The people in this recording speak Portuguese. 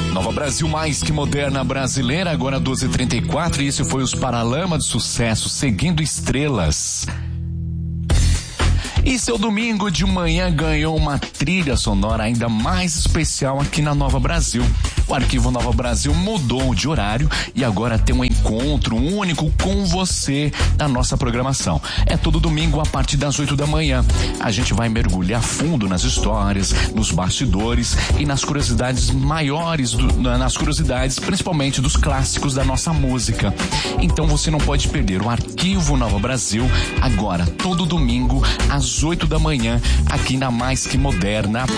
Nova Brasil mais que moderna brasileira, agora 12h34, e esse foi os Paralamas de Sucesso, Seguindo Estrelas. E seu domingo de manhã ganhou uma trilha sonora ainda mais especial aqui na Nova Brasil. O Arquivo Nova Brasil mudou de horário e agora tem um encontro único com você na nossa programação. É todo domingo a partir das 8 da manhã. A gente vai mergulhar fundo nas histórias, nos bastidores e nas curiosidades maiores, nas curiosidades principalmente dos clássicos da nossa música. Então você não pode perder o Arquivo Nova Brasil agora, todo domingo às 8 da manhã, aqui na Mais Que Moderna.